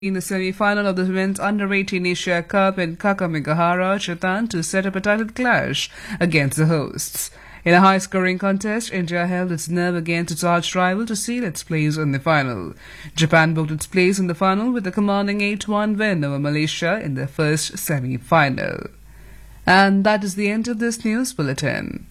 In the semi-final of the Women's Under-18 Asia Cup in Kakamegahara, Japan, to set up a title clash against the hosts. In a high-scoring contest, India held its nerve against its arch-rival to seal its place in the final. Japan booked its place in the final with a commanding 8-1 win over Malaysia in their first semi-final. And that is the end of this news bulletin.